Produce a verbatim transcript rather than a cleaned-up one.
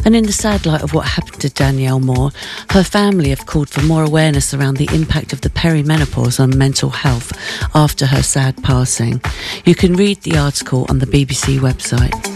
And in the sad light of what happened to Danielle Moore, her family have called for more awareness around the impact of the perimenopause on mental health after her sad passing. You can read the article on the B B C website.